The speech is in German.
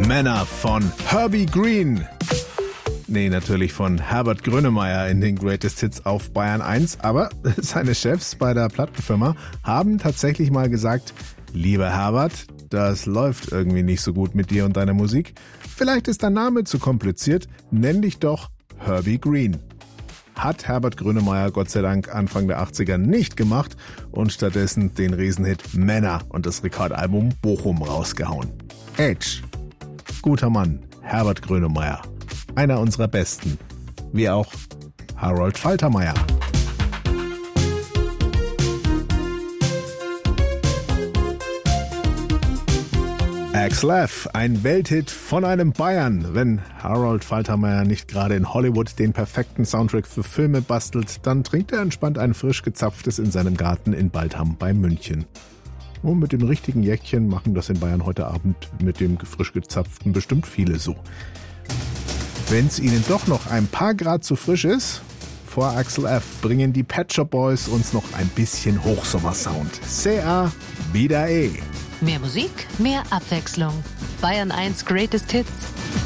Männer von Herbie Green. Nee, natürlich von Herbert Grönemeyer in den Greatest Hits auf Bayern 1. Aber seine Chefs bei der Plattenfirma haben tatsächlich mal gesagt, lieber Herbert, das läuft irgendwie nicht so gut mit dir und deiner Musik. Vielleicht ist dein Name zu kompliziert, nenn dich doch Herbie Green. Hat Herbert Grönemeyer Gott sei Dank Anfang der 80er nicht gemacht und stattdessen den Riesenhit Männer und das Rekordalbum Bochum rausgehauen. Edge. Guter Mann, Herbert Grönemeyer. Einer unserer Besten. Wie auch Harold Faltermeier. Axe-Laff, ein Welthit von einem Bayern. Wenn Harold Faltermeier nicht gerade in Hollywood den perfekten Soundtrack für Filme bastelt, dann trinkt er entspannt ein frisch gezapftes in seinem Garten in Baldham bei München. Und mit den richtigen Jäckchen machen das in Bayern heute Abend mit dem frisch gezapften bestimmt viele so. Wenn es ihnen doch noch ein paar Grad zu frisch ist, vor Axe-Laff bringen die Pet Shop Boys uns noch ein bisschen Hochsommersound. C.A. Vida E. Mehr Musik, mehr Abwechslung. Bayern 1 Greatest Hits.